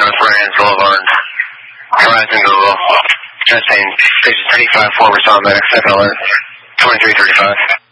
North Brands Boulevard, Horizon Google, testing, station 35 4 respond back, 7 alert, 2335.